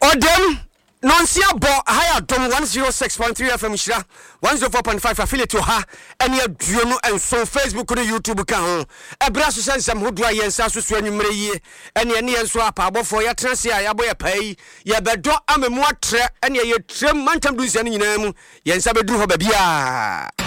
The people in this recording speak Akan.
Odem Nonsia Bo Higher Dom 106.3 FM Shira 104.5 affiliate to her and your Juno and so Facebook or YouTube account. A brass sense some who do I answer to Swany and your near swap about for your transia, your boy pay, your bedo am a more tre and your trim mantam do any name, Yensabedu Hobabia.